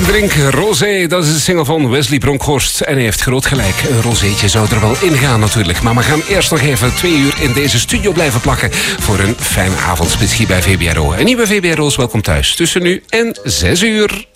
Drink Rosé, dat is de single van Wesley Bronkhorst. En hij heeft groot gelijk. Een rozeetje zou er wel ingaan natuurlijk. Maar we gaan eerst nog even 2 uur in deze studio blijven plakken voor een fijne avondspits hier bij VBRO. Een nieuwe VBRO's welkom thuis tussen nu en 6 uur.